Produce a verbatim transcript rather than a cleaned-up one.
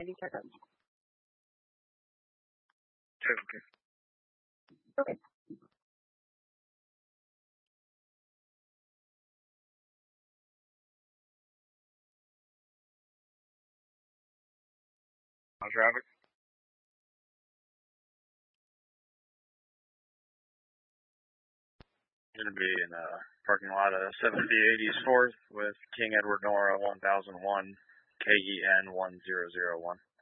you start up. Okay. Okay. On traffic. Going to be in a parking lot of seven B eighties fourth with King Edward Nora one thousand one K E N one zero zero one.